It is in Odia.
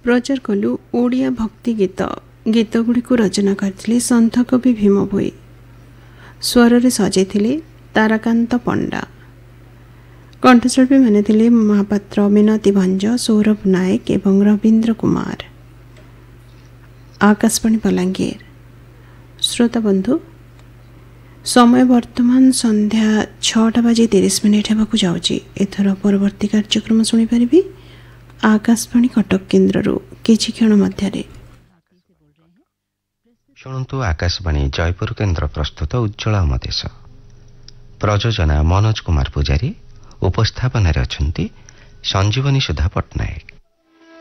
ପ୍ରଚାର କଲୁ ଓଡ଼ିଆ ଭକ୍ତି ଗୀତ। ଗୀତଗୁଡ଼ିକୁ ରଚନା କରିଥିଲେ ସନ୍ଥ କବି ଭୀମ ଭୋଇ। ସ୍ୱରରେ ସଜାଇଥିଲେ ତାରାକାନ୍ତ ପଣ୍ଡା। କଣ୍ଠଶିଳ୍ପୀମାନେ ଥିଲେ ମହାପାତ୍ର, ମିନତୀ ଭଞ୍ଜ, ସୌରଭ ନାୟକ ଏବଂ ରବୀନ୍ଦ୍ର କୁମାର। ଆକାଶବାଣୀ ବଲାଙ୍ଗୀର। ଶ୍ରୋତାବନ୍ଧୁ, ସମୟ ବର୍ତ୍ତମାନ ସନ୍ଧ୍ୟା 6:30 ହେବାକୁ ଯାଉଛି। ଏଥର ପରବର୍ତ୍ତୀ କାର୍ଯ୍ୟକ୍ରମ ଶୁଣିପାରିବି ଆକାଶବାଣୀ କଟକ କେନ୍ଦ୍ରରୁ କିଛି କ୍ଷଣ ମଧ୍ୟରେ। ଶୁଣନ୍ତୁ ଆକାଶବାଣୀ ଜୟପୁର କେନ୍ଦ୍ର ପ୍ରସ୍ତୁତ ଉଜ୍ଜ୍ୱଳ ଅମଦେଶ। ପ୍ରଯୋଜନା ମନୋଜ କୁମାର ପୂଜାରୀ। ଉପସ୍ଥାପନାରେ ଅଛନ୍ତି ସଞ୍ଜୀବନୀ ସୁଧା ପଟ୍ଟନାୟକ।